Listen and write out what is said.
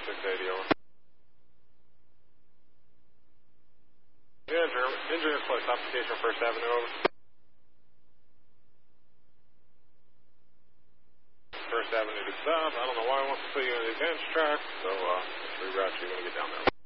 680, over. Yeah, engineer place application First Avenue, over. First Avenue to stop. I don't know why I want to put you in the advanced track, so reroute you when you get down there.